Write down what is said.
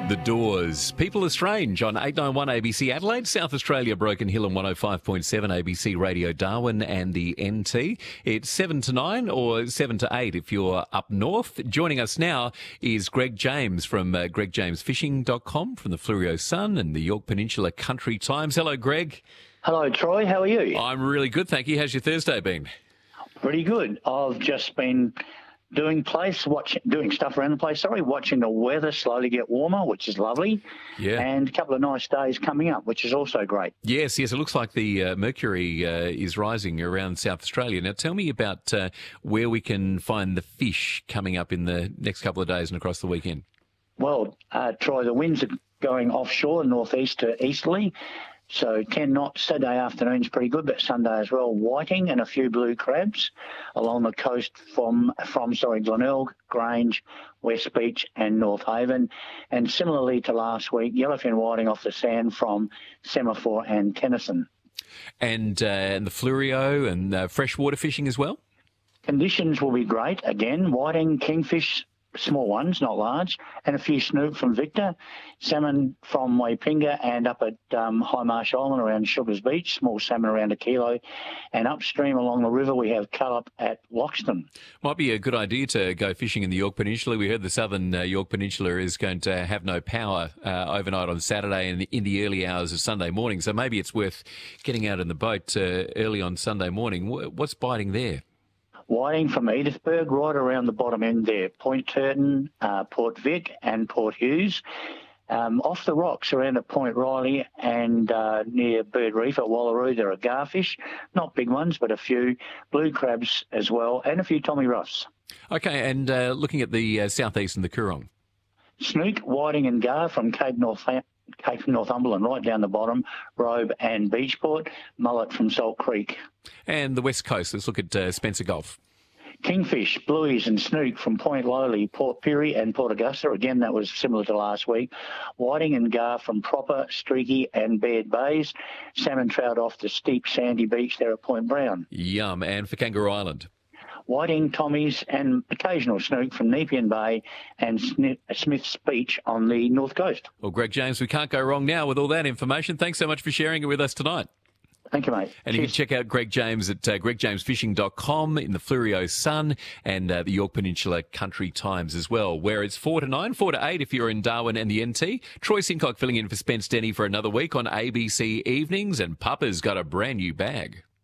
The Doors. People Are Strange on 891 ABC Adelaide, South Australia, Broken Hill and 105.7 ABC Radio Darwin and the NT. It's 7 to 9 or 7 to 8 if you're up north. Joining us now is Greg James from gregjamesfishing.com from the Fleurieu Sun and the Yorke Peninsula Country Times. Hello, Greg. Hello, Troy. How are you? I'm really good, thank you. How's your Thursday been? Pretty good. I've just been doing stuff around the place, watching the weather slowly get warmer, which is lovely. Yeah. And a couple of nice days coming up, which is also great. Yes, it looks like the mercury is rising around South Australia. Now, tell me about where we can find the fish coming up in the next couple of days and across the weekend. Well, Troy, the winds are going offshore, northeast to easterly. So 10 knots Saturday afternoon's pretty good, but Sunday as well. Whiting and a few blue crabs along the coast from Glenelg, Grange, West Beach and North Haven. And similarly to last week, yellowfin whiting off the sand from Semaphore and Tennyson. And the Fleurieu and freshwater fishing as well? Conditions will be great. Again, whiting, kingfish, small ones, not large, and a few snook from Victor, salmon from Waipinga and up at High Marsh Island around Sugars Beach, small salmon around a kilo, and upstream along the river we have carp at Loxton. Might be a good idea to go fishing in the Yorke Peninsula. We heard the southern Yorke Peninsula is going to have no power overnight on Saturday and in the early hours of Sunday morning, so maybe it's worth getting out in the boat early on Sunday morning. What's biting there? Whiting from Edithburgh, right around the bottom end there. Point Turton, Port Vic and Port Hughes. Off the rocks around at Point Riley and near Bird Reef at Wallaroo, there are garfish. Not big ones, but a few. Blue crabs as well, and a few Tommy Ruffs. Okay, and looking at the southeast and the Coorong. Snook, whiting and gar from Cape Northumberland, right down the bottom, Robe and Beachport, mullet from Salt Creek. And the west coast, let's look at Spencer Gulf. Kingfish, blueies and snook from Point Lowly, Port Pirie and Port Augusta. Again, that was similar to last week. Whiting and gar from Proper, Streaky and Baird Bays. Salmon trout off the steep sandy beach there at Point Brown. Yum. And for Kangaroo Island? Whiting, Tommies and occasional snook from Nepean Bay and Smith's Beach on the north coast. Well, Greg James, we can't go wrong now with all that information. Thanks so much for sharing it with us tonight. Thank you, mate. And Cheers. You can check out Greg James at gregjamesfishing.com in the Fleurieu Sun and the Yorke Peninsula Country Times as well, where it's 4 to 9, 4 to 8 if you're in Darwin and the NT. Troy Sincock filling in for Spence Denny for another week on ABC Evenings, and Papa's got a brand new bag.